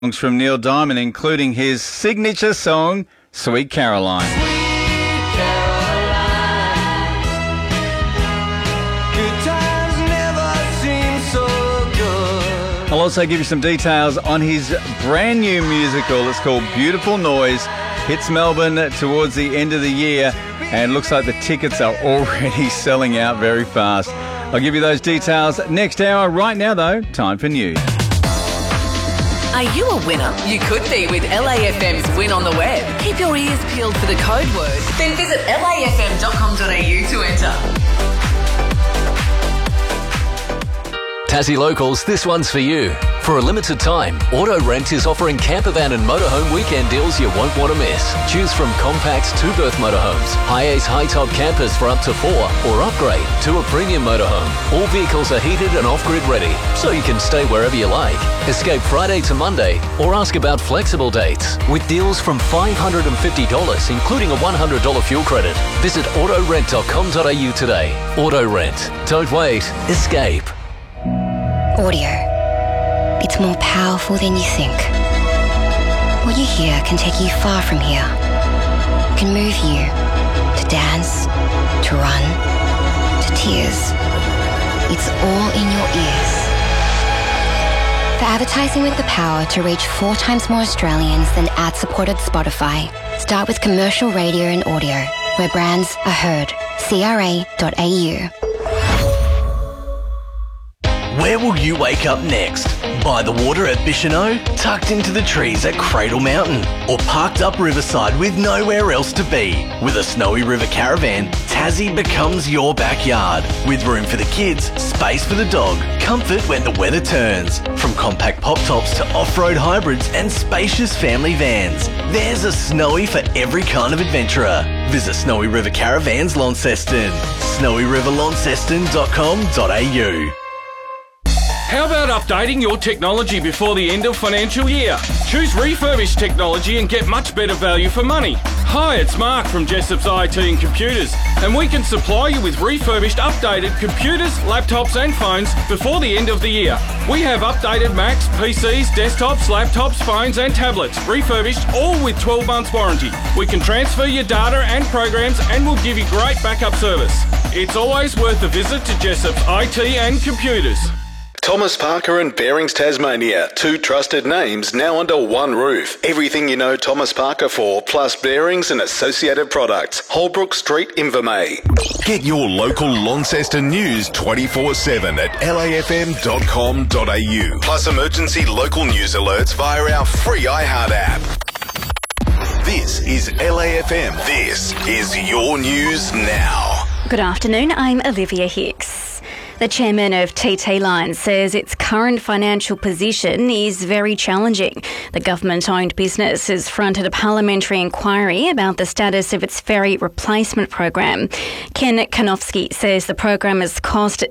Songs from Neil Diamond, including his signature song, Sweet Caroline. Sweet Caroline, good times never seem so good. I'll also give you some details on his brand new musical. It's called Beautiful Noise. Hits Melbourne towards the end of the year, and looks like the tickets are already selling out very fast. I'll give you those details next hour. Right now, though, time for news. Are you a winner? You could be with LAFM's Win on the Web. Keep your ears peeled for the code word. Then visit lafm.com.au to enter. Tassie Locals, this one's for you. For a limited time, Auto Rent is offering campervan and motorhome weekend deals you won't want to miss. Choose from compact two-berth motorhomes, high-ace high-top campers for up to 4, or upgrade to a premium motorhome. All vehicles are heated and off-grid ready, so you can stay wherever you like. Escape Friday to Monday, or ask about flexible dates. With deals from $550, including a $100 fuel credit. Visit autorent.com.au today. Auto Rent. Don't wait. Escape. Audio. It's more powerful than you think. What you hear can take you far from here. Can move you to dance, to run, to tears. It's all in your ears. For advertising with the power to reach 4 times more Australians than ad-supported Spotify, start with commercial radio and audio, where brands are heard. CRA.au. Where will you wake up next? By the water at Bicheno? Tucked into the trees at Cradle Mountain? Or parked up riverside with nowhere else to be? With a Snowy River Caravan, Tassie becomes your backyard. With room for the kids, space for the dog, comfort when the weather turns. From compact pop-tops to off-road hybrids and spacious family vans. There's a Snowy for every kind of adventurer. Visit Snowy River Caravans Launceston. snowyriverlaunceston.com.au. How about updating your technology before the end of financial year? Choose refurbished technology and get much better value for money. Hi, it's Mark from Jessop's IT and Computers, and we can supply you with refurbished, updated computers, laptops and phones before the end of the year. We have updated Macs, PCs, desktops, laptops, phones and tablets, refurbished, all with 12 months warranty. We can transfer your data and programs and we'll give you great backup service. It's always worth a visit to Jessop's IT and Computers. Thomas Parker and Bearings Tasmania, 2 trusted names now under one roof. Everything you know Thomas Parker for, plus bearings and associated products. Holbrook Street, Invermay. Get your local Launceston news 24/7 at lafm.com.au. Plus emergency local news alerts via our free iHeart app. This is LAFM. This is your news now. Good afternoon, I'm Olivia Hicks. The chairman of TT Line says its current financial position is very challenging. The government-owned business has fronted a parliamentary inquiry about the status of its ferry replacement program. Ken Kanofsky says the program has cost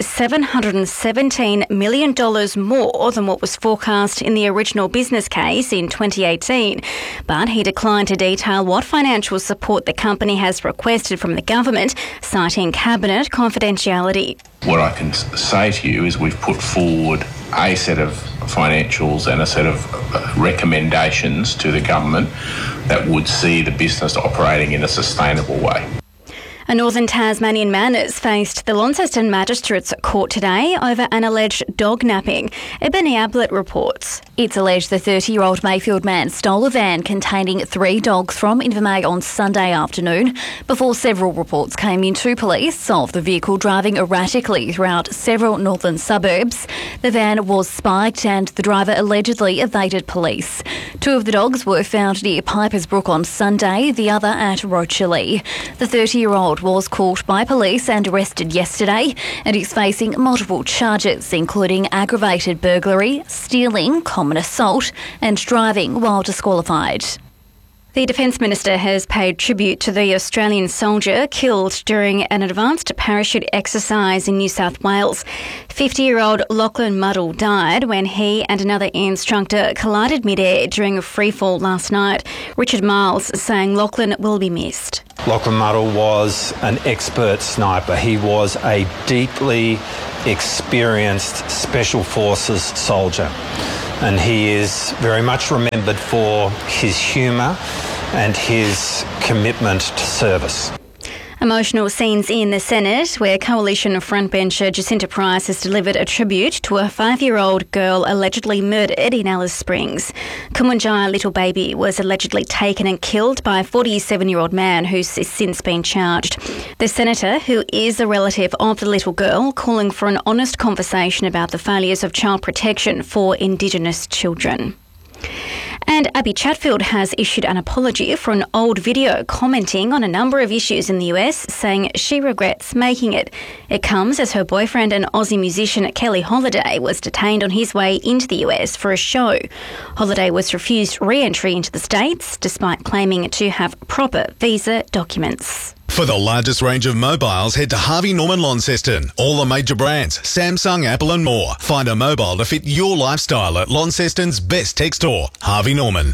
$717 million more than what was forecast in the original business case in 2018. But he declined to detail what financial support the company has requested from the government, citing cabinet confidentiality. What I can say to you is we've put forward a set of financials and a set of recommendations to the government that would see the business operating in a sustainable way. A Northern Tasmanian man has faced the Launceston Magistrates Court today over an alleged dog napping. Ebony Ablett reports. It's alleged the 30-year-old Mayfield man stole a van containing 3 dogs from Invermay on Sunday afternoon before several reports came into police of the vehicle driving erratically throughout several northern suburbs. The van was spiked and the driver allegedly evaded police. 2 of the dogs were found near Pipers Brook on Sunday, the other at Rochely. The 30-year-old was caught by police and arrested yesterday and is facing multiple charges, including aggravated burglary, stealing, common assault and driving while disqualified. The Defence Minister has paid tribute to the Australian soldier killed during an advanced parachute exercise in New South Wales. 50-year-old Lachlan Muddle died when he and another instructor collided mid-air during a freefall last night. Richard Miles saying Lachlan will be missed. Lachlan Muddle was an expert sniper. He was a deeply experienced Special Forces soldier. and he is very much remembered for his humour and his commitment to service. Emotional scenes in the Senate, where coalition frontbencher Jacinta Price has delivered a tribute to a 5-year-old girl allegedly murdered in Alice Springs. Kumunjaya little baby was allegedly taken and killed by a 47-year-old man who's since been charged. The senator, who is a relative of the little girl, calling for an honest conversation about the failures of child protection for Indigenous children. And Abby Chatfield has issued an apology for an old video commenting on a number of issues in the US, saying she regrets making it. It comes as her boyfriend and Aussie musician Kelly Holiday was detained on his way into the US for a show. Holiday was refused re-entry into the States despite claiming to have proper visa documents. For the largest range of mobiles, head to Harvey Norman Launceston. All the major brands, Samsung, Apple and more. Find a mobile to fit your lifestyle at Launceston's best tech store, Harvey Norman.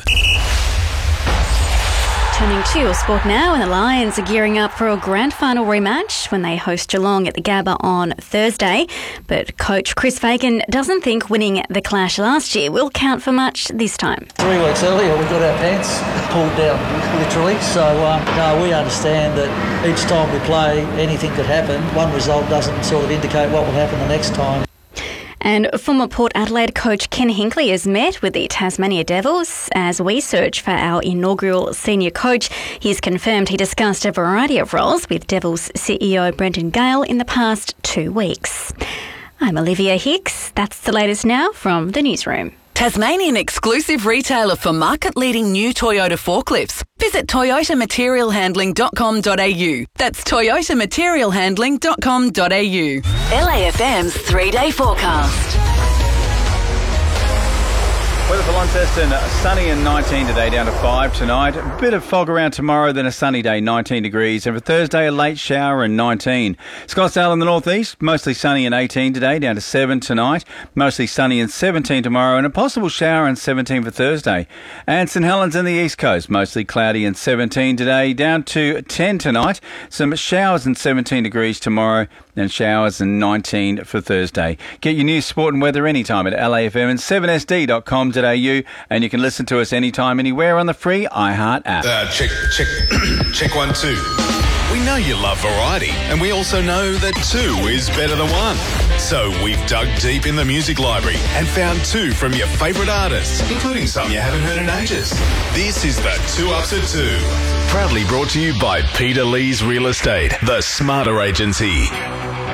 Turning to your sport now, and the Lions are gearing up for a grand final rematch when they host Geelong at the Gabba on Thursday. But coach Chris Fagan doesn't think winning the clash last year will count for much this time. 3 weeks earlier we got our pants pulled down, literally. So no, we understand that each time we play anything could happen. One result doesn't sort of indicate what will happen the next time. And former Port Adelaide coach Ken Hinkley has met with the Tasmania Devils as we search for our inaugural senior coach. He's confirmed he discussed a variety of roles with Devils CEO Brendan Gale in the past 2 weeks. I'm Olivia Hicks. That's the latest now from the newsroom. Tasmanian exclusive retailer for market-leading new Toyota forklifts. Visit toyotamaterialhandling.com.au. That's toyotamaterialhandling.com.au. LAFM's 3-day forecast. Weather for Launceston, sunny and 19 today, down to 5 tonight. A bit of fog around tomorrow, then a sunny day, 19 degrees. And for Thursday, a late shower and 19. Scottsdale in the northeast, mostly sunny and 18 today, down to 7 tonight. Mostly sunny and 17 tomorrow, and a possible shower and 17 for Thursday. And St Helens in the east coast, mostly cloudy and 17 today, down to 10 tonight. Some showers and 17 degrees tomorrow, and showers and 19 for Thursday. Get your news, sport and weather anytime at LAFM and 7sd.com.au, and you can listen to us anytime, anywhere on the free iHeart app. Check 1, 2. We know you love variety, and we also know that 2 is better than 1. So we've dug deep in the music library and found 2 from your favourite artists, including some you haven't heard in ages. This is the 2 Ups at 2. Proudly brought to you by Peter Lee's Real Estate, the smarter agency.